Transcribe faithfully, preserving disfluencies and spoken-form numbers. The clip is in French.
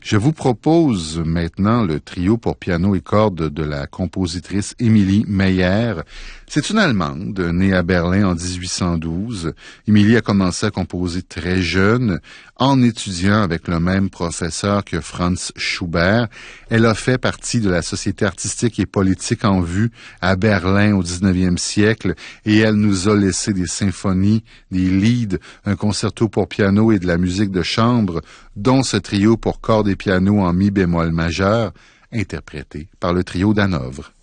Je vous propose maintenant le trio pour piano et cordes de la compositrice Emilie Meyer. C'est une Allemande, née à Berlin en dix-huit cent douze. Emilie a commencé à composer très jeune, en étudiant avec le même professeur que Franz Schubert. Elle a fait partie de la Société artistique et politique en vue à Berlin au dix-neuvième siècle et elle nous a laissé des symphonies, des lieds, un concerto pour piano et de la musique de chambre, dont ce trio pour cordes et piano en mi bémol majeur, interprété par le trio d'Hanovre.